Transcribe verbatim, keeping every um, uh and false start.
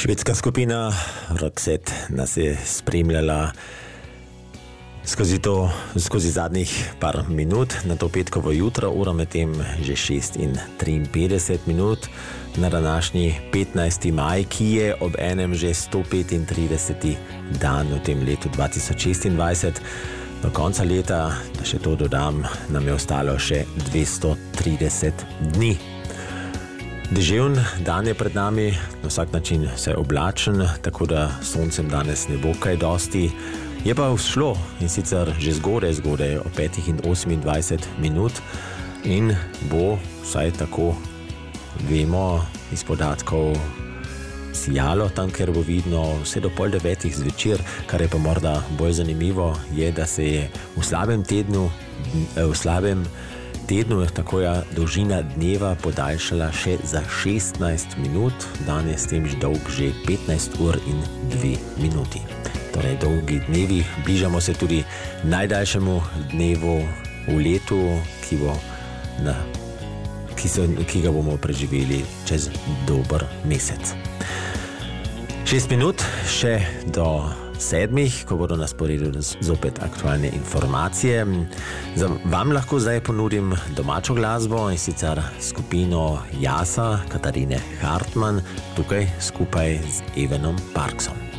Švedska skupina Roxette nas je spremljala skozi, to, skozi zadnjih par minut na to petkovo jutro, ura med tem že šest in triinpetdeset minut na današnji petnajsti maj, ki je ob enem že sto petintrideseti dan v tem letu dva tisoč šestindvajset. Do konca leta, da še to dodam, nam je ostalo še dvesto trideset dni. Deževn dan je pred nami, na vsak način se oblačen, tako da soncem danes ne bo kaj dosti. Je pa vzšlo in sicer že zgodaj, zgodaj o petih in osemindvajset minut in bo, vsaj tako vemo iz podatkov, sijalo tam, ker bo vidno vse do pol devetih zvečer. Kar je pa morda bolj zanimivo, je, da se je v slabem tednu, v slabem tednu tako je dolžina dneva podaljšala še za šestnajst minut, danes s tem že dolg že petnajst ur in dve minuti. Torej dolgi dnevi, bližamo se tudi najdaljšemu dnevu v letu, ki bo na, ki, so, ki ga bomo preživeli čez dober mesec. Šest minut še do sedmih, ko bodo na sporedu zopet aktualne informacije. Za vam lahko zdaj ponudim domačo glasbo, in sicer skupino Jasa Katarine Hartmann, tukaj skupaj z Evanom Parksom.